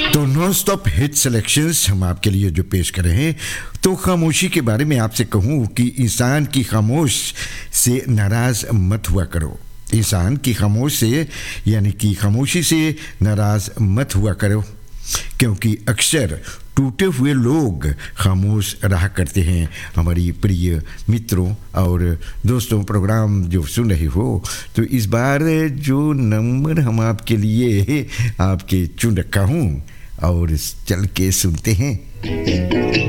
तो non stop hit selections हम आपके लिए जो पेश कर रहे हैं, तो खामोशी के बारे में आपसे कहूँ कि इंसान की खामोश से नाराज़ मत हुआ करो। इंसान की खामोश से यानी कि खामोशी से नाराज़ मत हुआ करो, क्योंकि अक्सर टूटे हुए लोग खामोश रहा करते हैं। हमारी प्रिय मित्रों और दोस्तों, प्रोग्राम जो सुन रहे हो, तो इस बार जो नंबर हम आपके लिए आपके चुन रखा हूँ और चल के सुनते हैं।